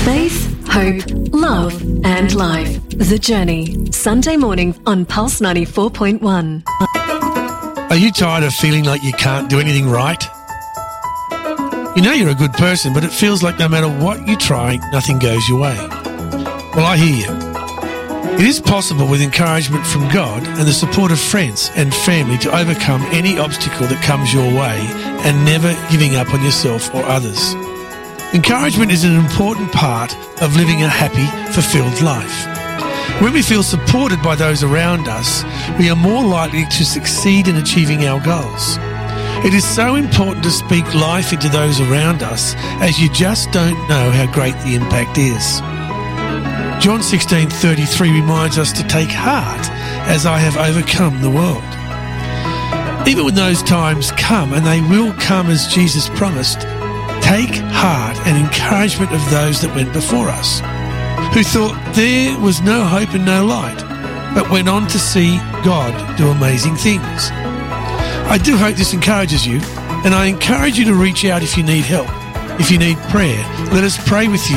Faith, hope, love and life. The Journey. Sunday morning on Pulse 94.1. Are you tired of feeling like you can't do anything right? You know you're a good person, but it feels like no matter what you try, nothing goes your way. Well, I hear you. It is possible with encouragement from God and the support of friends and family to overcome any obstacle that comes your way and never giving up on yourself or others. Encouragement is an important part of living a happy, fulfilled life. When we feel supported by those around us, we are more likely to succeed in achieving our goals. It is so important to speak life into those around us, as you just don't know how great the impact is. John 16:33 reminds us to take heart as I have overcome the world. Even when those times come, and they will come as Jesus promised, take heart and encouragement of those that went before us, who thought there was no hope and no light, but went on to see God do amazing things. I do hope this encourages you, and I encourage you to reach out if you need help. If you need prayer, let us pray with you